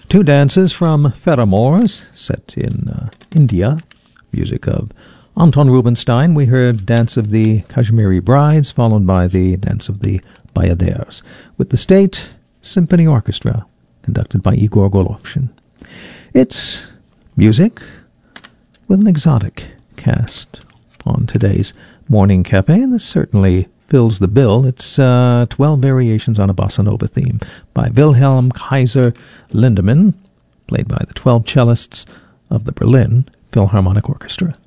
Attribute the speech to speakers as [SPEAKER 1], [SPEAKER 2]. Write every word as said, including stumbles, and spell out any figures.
[SPEAKER 1] Two dances from Feramours, set in uh, India. Music of Anton Rubinstein. We heard Dance of the Kashmiri Brides, followed by the Dance of the Bayadères, with the State Symphony Orchestra, conducted by Igor Golovshin. It's music with an exotic cast on today's Morning Cafe, and this certainly fills the bill. It's uh, twelve Variations on a Bossa Nova theme by Wilhelm Kaiser Lindemann, played by the twelve cellists of the Berlin Philharmonic Orchestra.